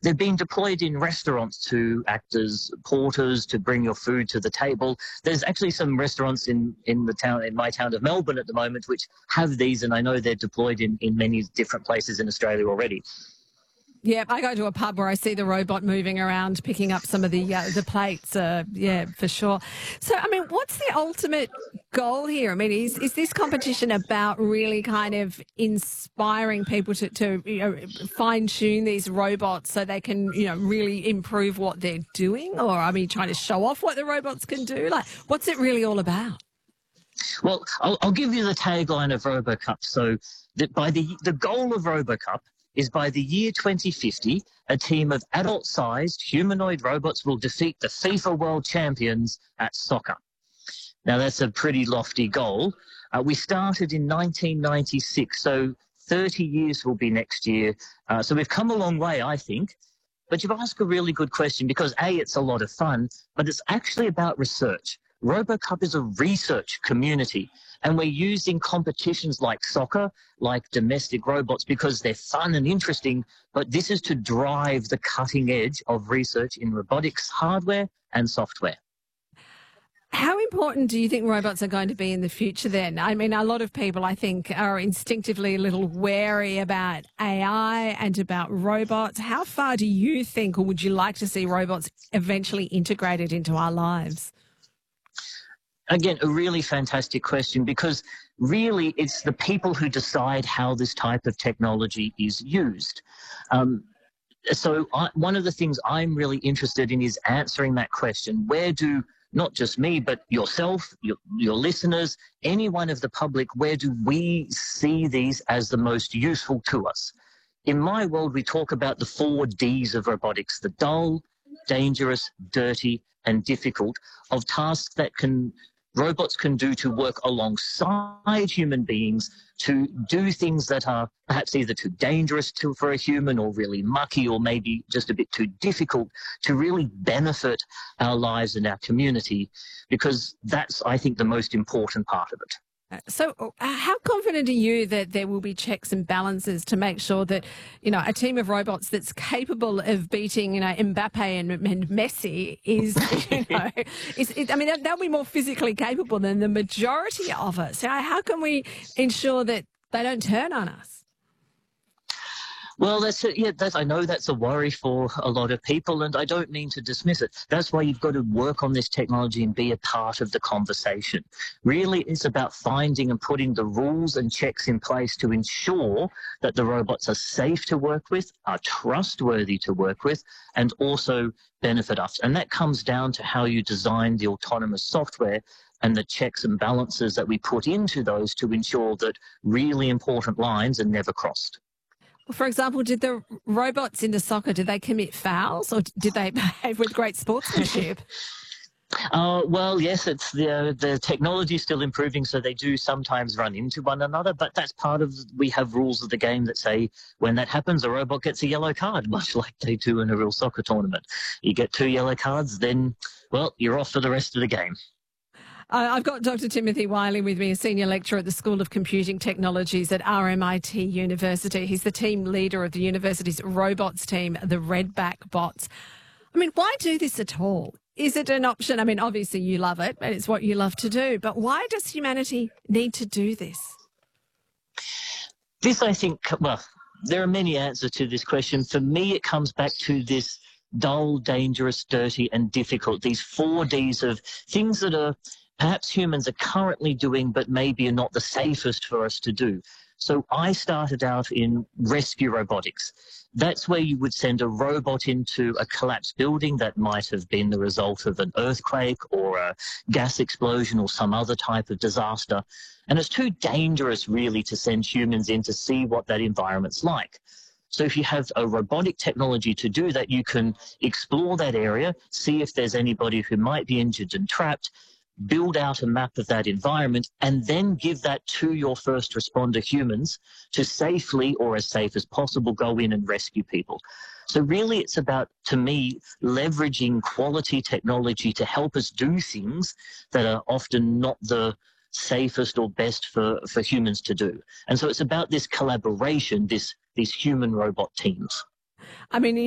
They've been deployed in restaurants to act as porters, to bring your food to the table. There's actually some restaurants in my town of Melbourne at the moment, which have these, and I know they're deployed in many different places in Australia already. Yeah, I go to a pub where I see the robot moving around, picking up some of the plates. Yeah, for sure. So, I mean, what's the ultimate goal here? I mean, is this competition about really kind of inspiring people to fine tune these robots so they can really improve what they're doing, or I mean, trying to show off what the robots can do? Like, what's it really all about? Well, I'll give you the tagline of RoboCup. So, the goal of RoboCup is by the year 2050, a team of adult-sized humanoid robots will defeat the FIFA World Champions at soccer. Now, that's a pretty lofty goal. We started in 1996, so 30 years will be next year. So we've come a long way, I think. But you've asked a really good question because, A, it's a lot of fun, but it's actually about research. RoboCup is a research community, and we're using competitions like soccer, like domestic robots, because they're fun and interesting, but this is to drive the cutting edge of research in robotics hardware and software. How important do you think robots are going to be in the future then? I mean, a lot of people, I think, are instinctively a little wary about AI and about robots. How far do you think, or would you like to see robots eventually integrated into our lives? Again, a really fantastic question, because really it's the people who decide how this type of technology is used. One of the things I'm really interested in is answering that question. Where do, not just me, but yourself, your listeners, anyone of the public, where do we see these as the most useful to us? In my world, we talk about the 4 Ds of robotics: the dull, dangerous, dirty, and difficult, of tasks that robots can do to work alongside human beings, to do things that are perhaps either too dangerous for a human, or really mucky, or maybe just a bit too difficult, to really benefit our lives and our community, because that's, I think, the most important part of it. So how confident are you that there will be checks and balances to make sure that, a team of robots that's capable of beating, Mbappe and Messi they'll be more physically capable than the majority of us. So how can we ensure that they don't turn on us? Well, I know that's a worry for a lot of people, and I don't mean to dismiss it. That's why you've got to work on this technology and be a part of the conversation. Really, it's about finding and putting the rules and checks in place to ensure that the robots are safe to work with, are trustworthy to work with, and also benefit us. And that comes down to how you design the autonomous software and the checks and balances that we put into those to ensure that really important lines are never crossed. For example, did the robots in the soccer, did they commit fouls, or did they behave with great sportsmanship? Well, yes, it's the technology is still improving, so they do sometimes run into one another, but that's we have rules of the game that say when that happens, a robot gets a yellow card, much like they do in a real soccer tournament. You get 2 yellow cards, then, well, you're off for the rest of the game. I've got Dr. Timothy Wiley with me, a senior lecturer at the School of Computing Technologies at RMIT University. He's the team leader of the university's robots team, the Redback Bots. I mean, why do this at all? Is it an option? I mean, obviously you love it, and it's what you love to do, but why does humanity need to do this? This, I think, well, there are many answers to this question. For me, it comes back to this dull, dangerous, dirty, and difficult, these 4 Ds of things that are perhaps humans are currently doing, but maybe are not the safest for us to do. So I started out in rescue robotics. That's where you would send a robot into a collapsed building that might have been the result of an earthquake or a gas explosion or some other type of disaster. And it's too dangerous, really, to send humans in to see what that environment's like. So if you have a robotic technology to do that, you can explore that area, see if there's anybody who might be injured and trapped, build out a map of that environment, and then give that to your first responder humans to safely, or as safe as possible, go in and rescue people. So really it's about, to me, leveraging quality technology to help us do things that are often not the safest or best for humans to do. And so it's about this collaboration, these human-robot teams. I mean,